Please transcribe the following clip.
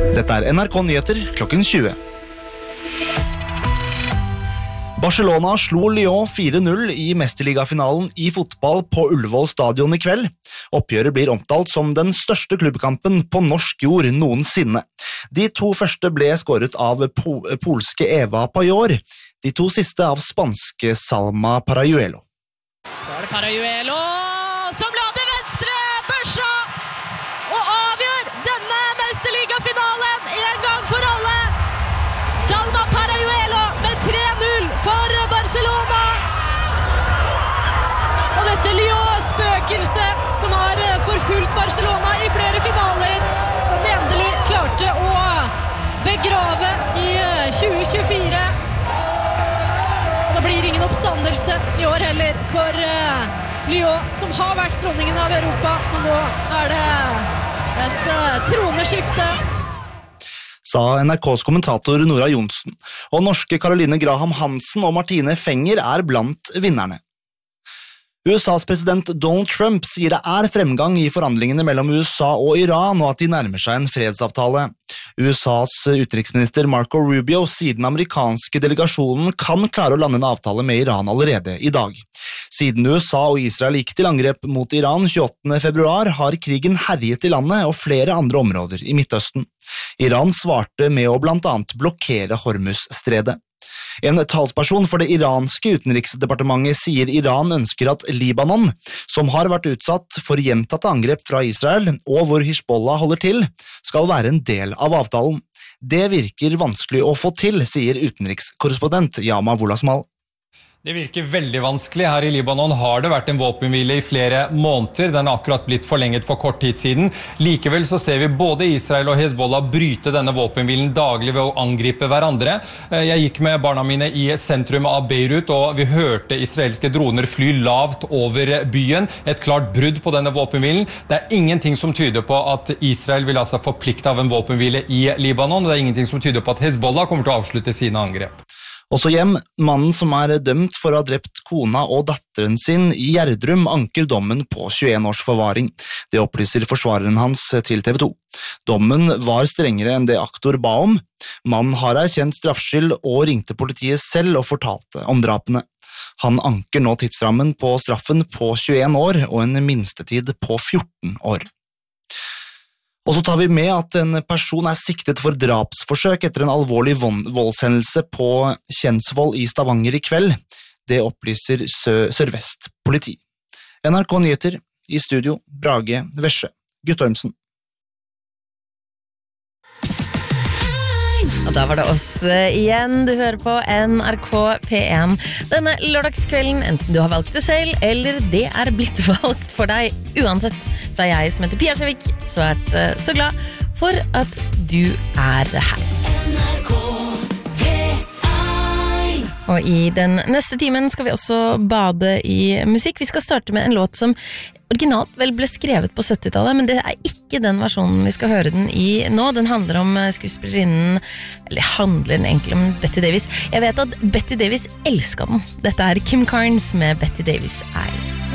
Dette NRK Nyheter klokken 20. Barcelona slo Lyon 4-0 i mesterligafinalen i fotball på Ullevål stadion i kveld. Oppgjøret blir omtalt som den største klubbkampen på norsk jord noensinne. De 2 første ble skåret av polske Eva Pajor, de 2 siste av spanske Salma Parajuelo. Så det Parajuelo som la til venstre, børsa, og avgjør denne mesterligafinalen en gang for alle. Salma Parajuelo med 3-0 for Barcelona. Og dette Lyon-spøkelset som har forfulgt Barcelona i flere finaler, som de endelig klarte å begrave i 2024. Det blir ingen oppstandelse i år heller for Lyon, som har vært dronningen av Europa, men nå er det et troneskifte. Sa NRKs kommentator Nora Johnsen, og norske Caroline Graham Hansen og Martine Fenger er blant vinnerne. USAs president Donald Trump sier det er fremgang i forhandlingene mellom USA og Iran, og at de nærmer seg en fredsavtale. USAs utenriksminister Marco Rubio sier den amerikanske delegasjonen kan klare å lande en avtale med Iran allerede i dag. Siden USA og Israel gikk til angrep mot Iran 28. februar, har krigen herjet i landet og flere andre områder i Midtøsten. Iran svarte med å blant annet blokkere Hormuz-stredet. En talsperson for det iranske utenriksdepartementet sier Iran ønsker at Libanon, som har vært utsatt for gjentatte angrep fra Israel, og hvor Hezbollah holder til, skal være en del av avtalen. Det virker vanskelig å få til, sier utenrikskorrespondent Yama Wolasmal. Det virker veldig vanskelig. Her i Libanon har det vært en våpenhvile i flere måneder. Den har akkurat blitt forlenget for kort tid siden. Likevel så ser vi både Israel og Hezbollah bryte denne våpenhvilen daglig ved å angripe hverandre. Jeg gikk med barna mine i sentrum av Beirut, og vi hørte israelske droner fly lavt over byen. Et klart brudd på denne våpenhvilen. Det er ingenting som tyder på at Israel vil altså forplikte av en våpenhvile i Libanon. Det er ingenting som tyder på at Hezbollah kommer til å avslutte sine angrep. Også hjem, mannen som er dømt for å ha drept kona og datteren sin i Gjerdrum anker dommen på 21 års forvaring. Det opplyser forsvareren hans til TV 2. Dommen var strengere enn det aktor ba om. Mannen har erkjent straffskyld og ringte politiet selv og fortalte om drapene. Han anker nå tidsrammen på straffen på 21 år og en minstetid på 14 år. Og så tar vi med at en person er siktet for drapsforsøk etter en alvorlig voldshendelse på Kjensvoll i Stavanger i kveld. Det opplyser Sør-Vest politi. NRK Nyheter, i studio, Brage Vesje, Guttormsen. Og da var det oss igjen. Du hører på NRK P1 denne lørdagskvelden, enten du har valgt det selv, eller det er blitt valgt for deg. Uansett, så er jeg som heter Pia Sjevik svært så glad for at du er her. NRK P1. Og i den neste timen skal vi også bade i musikk. Vi skal starte med en låt som originalt vel ble skrevet på 70-tallet, men det er ikke den versjonen vi skal høre den i nå. Den handler om skuespillerinnen, eller handler den egentlig om Betty Davis. Jeg vet at Betty Davis elsket den. Dette er Kim Carnes med Betty Davis Eyes.